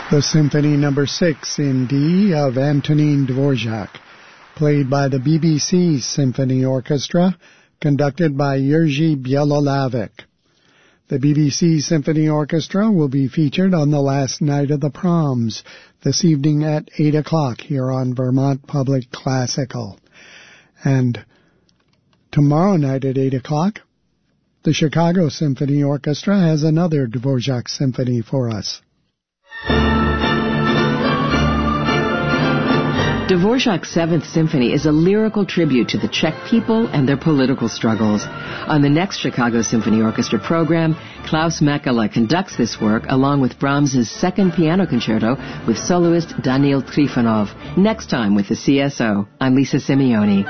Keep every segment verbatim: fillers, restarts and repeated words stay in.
The Symphony Number six in D of Antonin Dvorak, played by the B B C Symphony Orchestra, conducted by Jerzy Bielolawicz. The B B C Symphony Orchestra will be featured on the last night of the proms, this evening at eight o'clock here on Vermont Public Classical. And tomorrow night at eight o'clock, the Chicago Symphony Orchestra has another Dvorak symphony for us. Dvorak's Seventh Symphony is a lyrical tribute to the Czech people and their political struggles. On the next Chicago Symphony Orchestra program, Klaus Mekela conducts this work along with Brahms's Second Piano Concerto with soloist Daniil Trifonov. Next time with the C S O, I'm Lisa Simeoni.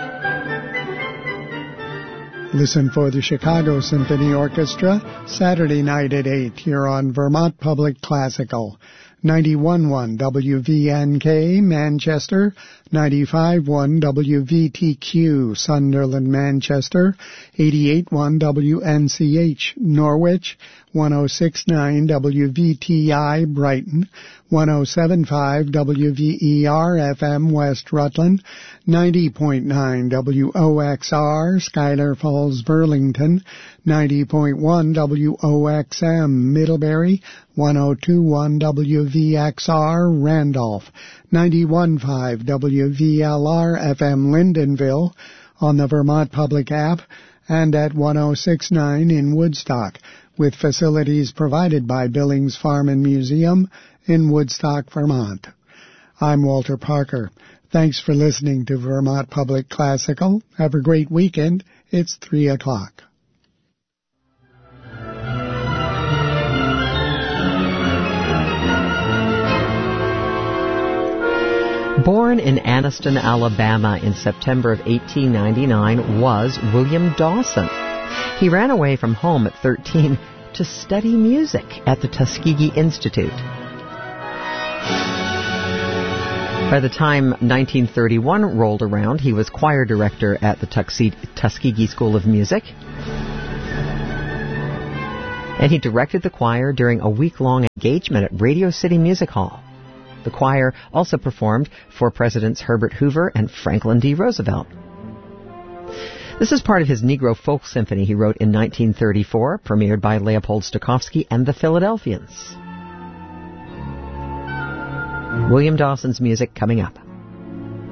Listen for the Chicago Symphony Orchestra Saturday night at eight here on Vermont Public Classical. ninety-one point one W V N K, Manchester, ninety-five point one W V T Q, Sunderland, Manchester, eighty-eight point one W N C H, Norwich, one oh six point nine W V T I, Brighton, one oh seven point five W V E R F M, West Rutland, ninety point nine W O X R, Schuyler Falls, Burlington, ninety point one W O X M, Middlebury, one oh two point one W V X R, Randolph, ninety-one point five W V L R F M, Lyndonville, on the Vermont Public app, and at one oh six point nine in Woodstock, with facilities provided by Billings Farm and Museum in Woodstock, Vermont. I'm Walter Parker. Thanks for listening to Vermont Public Classical. Have a great weekend. It's three o'clock. Born in Anniston, Alabama in September of eighteen ninety-nine was William Dawson. He ran away from home at thirteen to study music at the Tuskegee Institute. By the time nineteen thirty-one rolled around, he was choir director at the Tuskegee School of Music. And he directed the choir during a week-long engagement at Radio City Music Hall. The choir also performed for Presidents Herbert Hoover and Franklin D. Roosevelt. This is part of his Negro Folk Symphony he wrote in nineteen thirty-four, premiered by Leopold Stokowski and the Philadelphians. William Dawson's music coming up.